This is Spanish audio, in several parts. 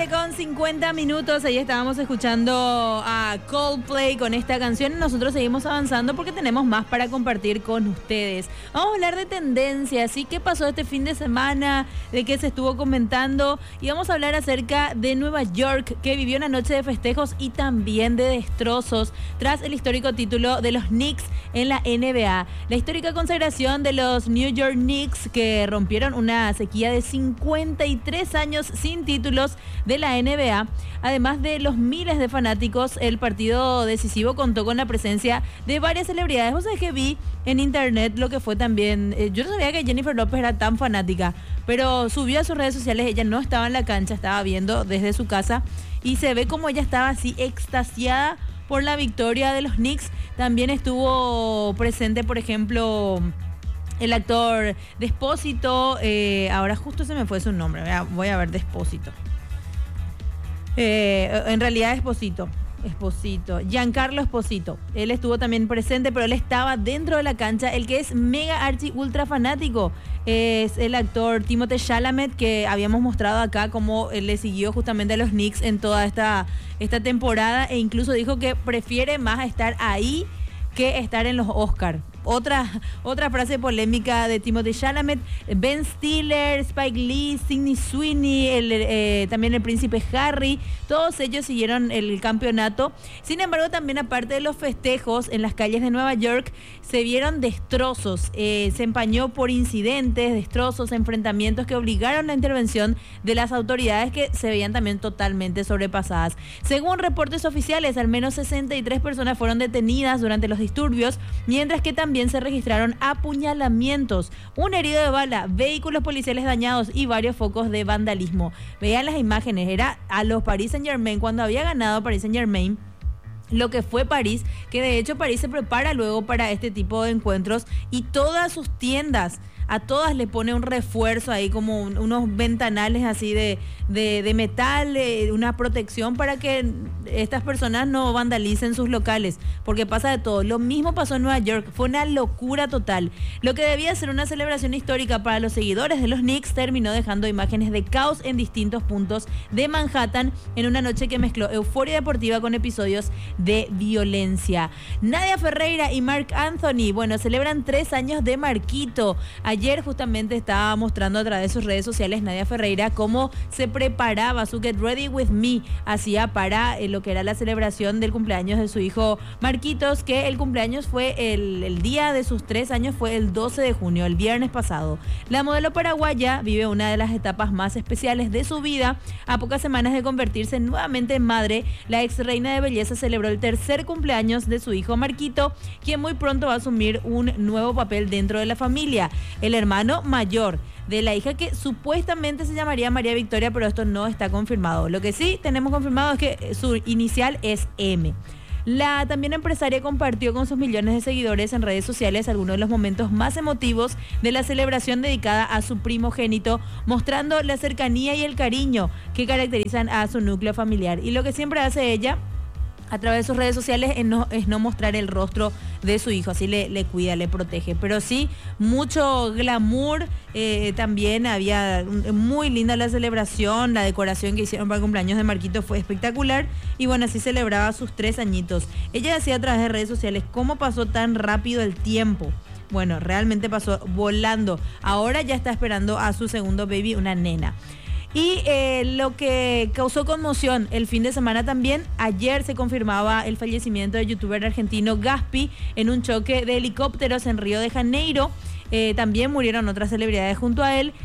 7:50. Ahí estábamos escuchando a Coldplay con esta canción y nosotros seguimos avanzando porque tenemos más para compartir con ustedes. Vamos a hablar de tendencias, ¿sí? ¿Qué pasó este fin de semana? ¿De qué se estuvo comentando? Y vamos a hablar acerca de Nueva York, que vivió una noche de festejos y también de destrozos tras el histórico título de los Knicks en la NBA. La histórica consagración de los New York Knicks, que rompieron una sequía de 53 años sin títulos de la NBA. Además de los miles de fanáticos, el partido decisivo contó con la presencia de varias celebridades. Vos sabés que vi en internet lo que fue también, yo no sabía que Jennifer López era tan fanática, pero subió a sus redes sociales, ella no estaba en la cancha, estaba viendo desde su casa y se ve como ella estaba así extasiada por la victoria de los Knicks. También estuvo presente, por ejemplo, el actor Despósito, ahora justo se me fue su nombre, voy a ver Despósito. En realidad Esposito, Giancarlo Esposito. Él estuvo también presente, pero él estaba dentro de la cancha. El que es mega archi ultra fanático es el actor Timothée Chalamet, que habíamos mostrado acá cómo él le siguió justamente a los Knicks en toda esta temporada, e incluso dijo que prefiere más estar ahí que estar en los Oscars. Otra frase polémica de Timothée Chalamet. Ben Stiller, Spike Lee, Sydney Sweeney, también el príncipe Harry, todos ellos siguieron el campeonato. Sin embargo, también aparte de los festejos en las calles de Nueva York, se vieron destrozos. Se empañó por incidentes, destrozos, enfrentamientos que obligaron la intervención de las autoridades, que se veían también totalmente sobrepasadas. Según reportes oficiales, al menos 63 personas fueron detenidas durante los disturbios, mientras que también se registraron apuñalamientos, un herido de bala, vehículos policiales dañados y varios focos de vandalismo. Vean las imágenes, era a los Paris Saint-Germain, cuando había ganado Paris Saint-Germain lo que fue París, que de hecho París se prepara luego para este tipo de encuentros, y todas sus tiendas, a todas le pone un refuerzo ahí, como unos ventanales así de metal, una protección para que estas personas no vandalicen sus locales, porque pasa de todo. Lo mismo pasó en Nueva York, fue una locura total. Lo que debía ser una celebración histórica para los seguidores de los Knicks terminó dejando imágenes de caos en distintos puntos de Manhattan, en una noche que mezcló euforia deportiva con episodios de violencia. Nadia Ferreira y Marc Anthony, bueno, celebran 3 años de Marquito. Ayer justamente estaba mostrando a través de sus redes sociales Nadia Ferreira cómo se preparaba su Get Ready With Me, hacía para lo que era la celebración del cumpleaños de su hijo Marquitos, que el cumpleaños fue el día de sus 3 años, fue el 12 de junio, el viernes pasado. La modelo paraguaya vive una de las etapas más especiales de su vida. A pocas semanas de convertirse nuevamente en madre, la ex reina de belleza celebró el tercer cumpleaños de su hijo Marquito, quien muy pronto va a asumir un nuevo papel dentro de la familia, el hermano mayor de la hija, que supuestamente se llamaría María Victoria, pero esto no está confirmado. Lo que sí tenemos confirmado es que su inicial es M. La también empresaria compartió con sus millones de seguidores en redes sociales algunos de los momentos más emotivos de la celebración dedicada a su primogénito, mostrando la cercanía y el cariño que caracterizan a su núcleo familiar. Y lo que siempre hace ella a través de sus redes sociales es no mostrar el rostro de su hijo, así le cuida, le protege. Pero sí, mucho glamour, también había muy linda la celebración, la decoración que hicieron para el cumpleaños de Marquito fue espectacular, y bueno, así celebraba sus 3 añitos. Ella decía a través de redes sociales cómo pasó tan rápido el tiempo. Bueno, realmente pasó volando. Ahora ya está esperando a su segundo baby, una nena. Y lo que causó conmoción el fin de semana también, ayer se confirmaba el fallecimiento del youtuber argentino Gaspi en un choque de helicópteros en Río de Janeiro. También murieron otras celebridades junto a él.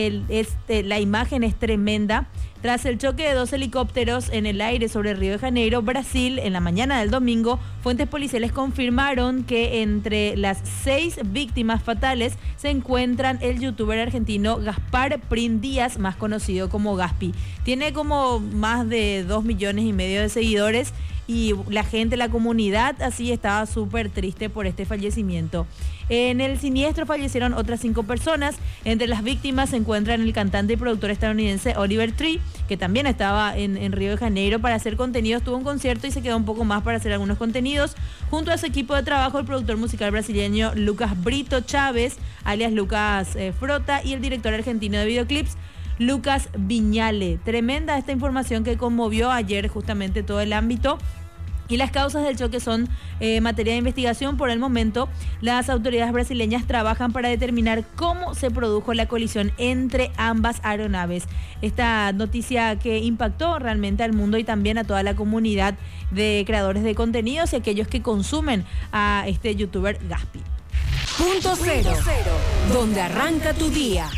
La imagen es tremenda. Tras el choque de 2 helicópteros en el aire sobre Río de Janeiro, Brasil, en la mañana del domingo, fuentes policiales confirmaron que entre las 6 víctimas fatales se encuentran el youtuber argentino Gaspar Prim Díaz, más conocido como Gaspi. Tiene como más de 2,5 millones de seguidores, y la gente, la comunidad, así estaba súper triste por este fallecimiento. En el siniestro fallecieron otras 5 personas. Entre las víctimas se encuentran el cantante y productor estadounidense Oliver Tree, que también estaba en Río de Janeiro para hacer contenidos. Tuvo un concierto y se quedó un poco más para hacer algunos contenidos. Junto a su equipo de trabajo, el productor musical brasileño Lucas Brito Chávez, alias Lucas Frota, y el director argentino de videoclips Lucas Viñale. Tremenda esta información que conmovió ayer justamente todo el ámbito. Y las causas del choque son materia de investigación. Por el momento, las autoridades brasileñas trabajan para determinar cómo se produjo la colisión entre ambas aeronaves. Esta noticia que impactó realmente al mundo y también a toda la comunidad de creadores de contenidos y aquellos que consumen a este youtuber Gaspi. Punto Cero, donde arranca tu día.